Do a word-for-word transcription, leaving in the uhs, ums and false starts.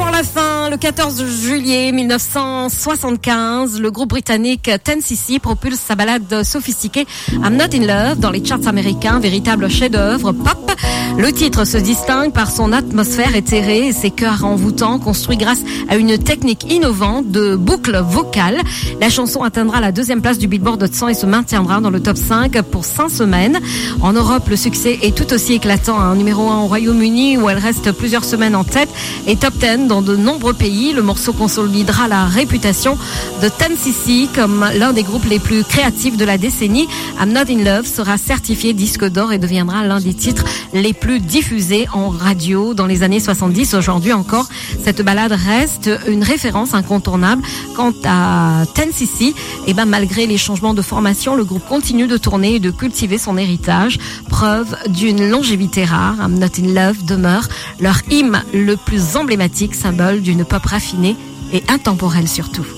pour la fin, le quatorze juillet mille neuf cent soixante-quinze, le groupe britannique ten C C propulse sa ballade sophistiquée I'm Not In Love dans les charts américains, véritable chef-d'œuvre pop. Le titre se distingue par son atmosphère éthérée et ses chœurs envoûtants construits grâce à une technique innovante de boucle vocale. La chanson atteindra la deuxième place du Billboard Hot cent et se maintiendra dans le top cinq pour cinq semaines. En Europe, le succès est tout aussi éclatant. Un numéro un au Royaume-Uni où elle reste plusieurs semaines en tête et top dix dans de nombreux pays. Le morceau consolidera la réputation de ten C C comme l'un des groupes les plus créatifs de la décennie. I'm Not In Love sera certifié disque d'or et deviendra l'un des titres les plus diffusés en radio dans les années soixante-dix. Aujourd'hui encore, cette ballade reste une référence incontournable. Quant à ten C C, eh ben, malgré les changements de formation, le groupe continue de tourner et de cultiver son héritage. Preuve d'une longévité rare, I'm Not In Love demeure leur hymne le plus emblématique, symbole d'une pop raffinée et intemporelle surtout.